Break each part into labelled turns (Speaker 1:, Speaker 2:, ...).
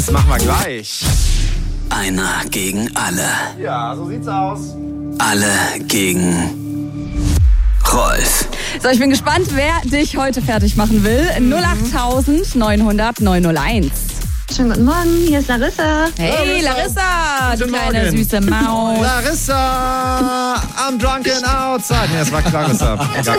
Speaker 1: Das machen wir gleich.
Speaker 2: Einer gegen alle.
Speaker 1: Ja, so sieht's aus.
Speaker 2: Alle gegen Rolf.
Speaker 3: So, ich bin gespannt, wer dich heute fertig machen will. 08000 900 901.
Speaker 4: Schönen guten Morgen, hier ist Larissa.
Speaker 3: Hey Larissa, du
Speaker 1: Guten
Speaker 3: kleine
Speaker 1: Morgen.
Speaker 3: süße Maus.
Speaker 1: Larissa, I'm drunken outside. Nee, das war Clarissa.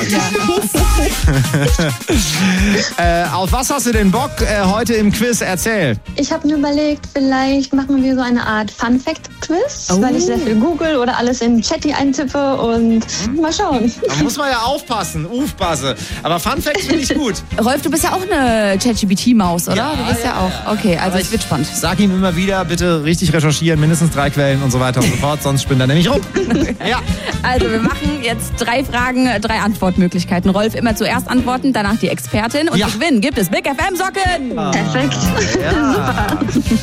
Speaker 1: Auf was hast du denn Bock heute im Quiz? Erzähl.
Speaker 4: Ich habe mir überlegt, vielleicht machen wir so eine Art Fun-Fact-Quiz, weil ich sehr viel google oder alles in Chatty eintippe und mal schauen.
Speaker 1: Da muss man ja aufpassen, aufpassen. Aber Fun Facts finde ich gut.
Speaker 3: Rolf, du bist ja auch eine ChatGPT-Maus, oder?
Speaker 1: Ja,
Speaker 3: du bist ja auch. Okay, also es wird spannend.
Speaker 1: Sag ihm immer wieder, bitte richtig recherchieren, mindestens 3 Quellen und so weiter und so fort, sonst spinnt er nämlich rum. Ja.
Speaker 3: Also wir machen jetzt 3 Fragen, 3 Antwortmöglichkeiten. Rolf immer zuerst antworten, danach die Expertin. Und zu gewinnen gibt es Big FM Socken.
Speaker 4: Perfekt.
Speaker 1: Ja.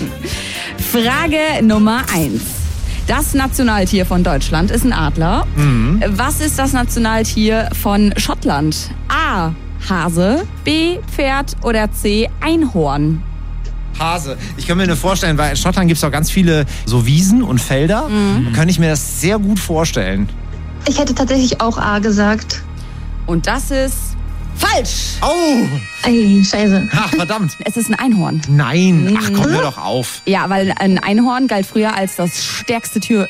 Speaker 3: Frage Nummer 1. Das Nationaltier von Deutschland ist ein Adler. Was ist das Nationaltier von Schottland? A. Hase, B. Pferd oder C. Einhorn?
Speaker 1: Hase. Ich kann mir nur vorstellen, weil in Schottland gibt es auch ganz viele so Wiesen und Felder. Da kann ich mir das sehr gut vorstellen.
Speaker 4: Ich hätte tatsächlich auch A gesagt.
Speaker 3: Und das ist falsch.
Speaker 1: Oh!
Speaker 4: Ey, scheiße.
Speaker 1: Ach, verdammt.
Speaker 3: Es ist ein Einhorn.
Speaker 1: Nein. Ach komm, hör doch auf.
Speaker 3: Ja, weil ein Einhorn galt früher als das stärkste Tier.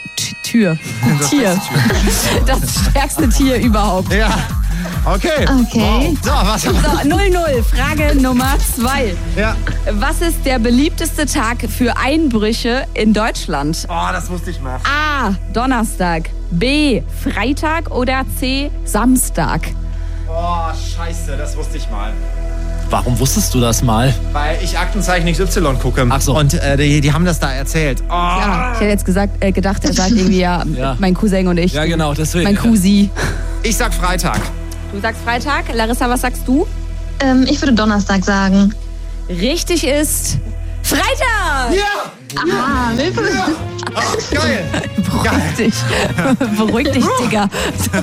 Speaker 3: Das stärkste Tier überhaupt.
Speaker 1: Ja. Okay.
Speaker 4: Okay.
Speaker 1: Wow. So, was?
Speaker 3: So, 0-0. Frage Nummer 2.
Speaker 1: Ja.
Speaker 3: Was ist der beliebteste Tag für Einbrüche in Deutschland?
Speaker 1: Oh, das wusste ich mal.
Speaker 3: A. Donnerstag. B. Freitag oder C. Samstag?
Speaker 1: Oh, scheiße, das wusste ich mal.
Speaker 5: Warum wusstest du das mal?
Speaker 1: Weil ich Aktenzeichen XY gucke.
Speaker 5: Ach so.
Speaker 1: Und die haben das da erzählt. Oh.
Speaker 3: Ja, ich hätte jetzt gedacht, er sagt irgendwie ja, mein Cousin und ich.
Speaker 5: Ja, genau, deswegen.
Speaker 3: Mein Cousin.
Speaker 1: Ich sag Freitag.
Speaker 3: Du sagst Freitag. Larissa, was sagst du?
Speaker 4: Ich würde Donnerstag sagen.
Speaker 3: Richtig ist Freitag!
Speaker 1: Ja!
Speaker 4: Ah, Hilfe.
Speaker 1: Ach, geil!
Speaker 3: Beruhig dich. Beruhig dich, Digga.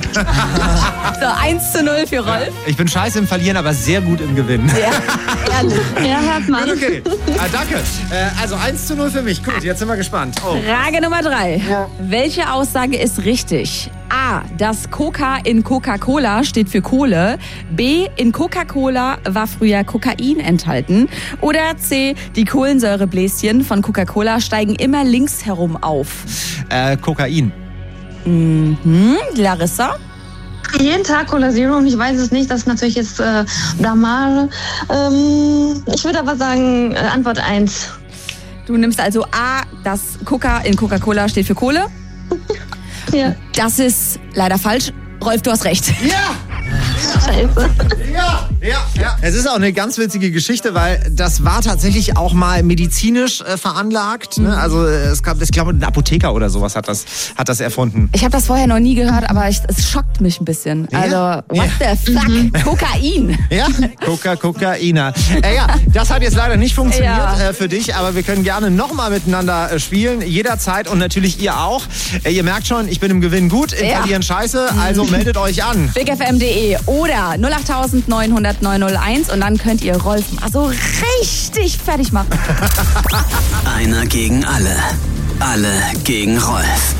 Speaker 3: So, 1-0 für Rolf.
Speaker 1: Ich bin scheiße im Verlieren, aber sehr gut im Gewinnen.
Speaker 3: Ja, ehrlich.
Speaker 4: Ja, hört man.
Speaker 1: Okay, danke. Also 1-0 für mich. Gut, jetzt sind wir gespannt. Oh.
Speaker 3: Frage Nummer 3. Welche Aussage ist richtig? A. Das Coca in Coca-Cola steht für Kohle. B. In Coca-Cola war früher Kokain enthalten. Oder C. Die Kohlensäurebläschen von Coca-Cola steigen immer links herum auf.
Speaker 1: Kokain.
Speaker 3: Larissa?
Speaker 4: Jeden Tag Cola Zero und ich weiß es nicht. Das ist natürlich jetzt Blamage. Ich würde aber sagen, Antwort 1.
Speaker 3: Du nimmst also A. Das Coca in Coca-Cola steht für Kohle.
Speaker 4: Ja.
Speaker 3: Das ist leider falsch. Rolf, du hast recht.
Speaker 1: Ja!
Speaker 4: Scheiße.
Speaker 1: Ja. Es ist auch eine ganz witzige Geschichte, weil das war tatsächlich auch mal medizinisch veranlagt. Ne? Also ich glaube, ein Apotheker oder sowas hat das erfunden.
Speaker 3: Ich habe das vorher noch nie gehört, aber es schockt mich ein bisschen.
Speaker 1: Ja?
Speaker 3: Also, what the fuck? Kokain.
Speaker 1: Ja, Kokaina. Ja, das hat jetzt leider nicht funktioniert
Speaker 3: Ja.
Speaker 1: für dich, aber wir können gerne nochmal miteinander spielen, jederzeit und natürlich ihr auch. Ihr merkt schon, ich bin im Gewinn gut, im
Speaker 3: Ja.
Speaker 1: Verlieren scheiße, also meldet euch an.
Speaker 3: bigfm.de oder 08000 900 901 und dann könnt ihr Rolf mal so richtig fertig machen.
Speaker 2: Einer gegen alle. Alle gegen Rolf.